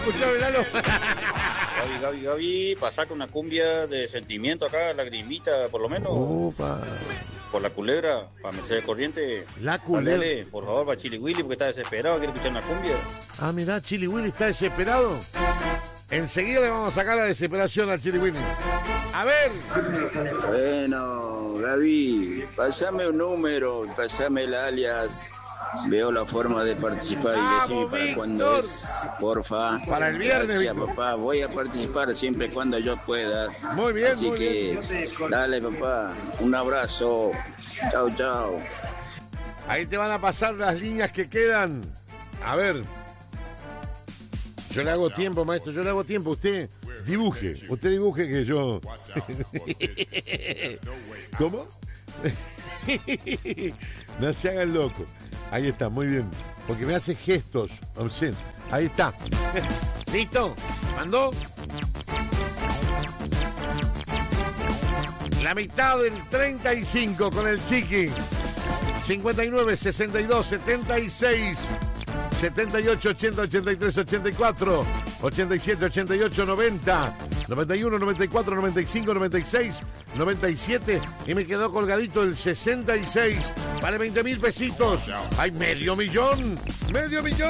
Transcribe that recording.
Escuchame, Lalo. Gaby, pasá con una cumbia de sentimiento acá, lagrimita, por lo menos. Opa. Por la culebra, para Mercedes Corriente. La culebra. Dale, por favor, para Chili Willy, porque está desesperado, quiere escuchar una cumbia. Ah, mirá, Chili Willy está desesperado. Enseguida le vamos a sacar la desesperación al Chili Willy. A ver. Bueno, Gaby, pasame un número, pasame el alias. Veo la forma de participar y decime para cuándo es, porfa. Para el viernes, Gracias, Víctor. papá. Voy a participar siempre cuando yo pueda. Muy bien, Así muy que, bien. dale, papá. Un abrazo. Chao, chao. Ahí te van a pasar las líneas que quedan. A ver. Yo le hago tiempo, maestro. Yo le hago tiempo. Usted dibuje. Usted dibuje que yo... ¿Cómo? No se haga el loco. Ahí está, muy bien. Porque me hace gestos obscenos. Ahí está. ¿Listo? ¿Mandó? La mitad del 35 con el Chiqui. 59, 62, 76, 78, 80, 83, 84, 87, 88, 90, 91, 94, 95, 96, 97 y me quedó colgadito el 66. Vale 20.000 pesitos. ¡Ay, medio millón! ¡Medio millón!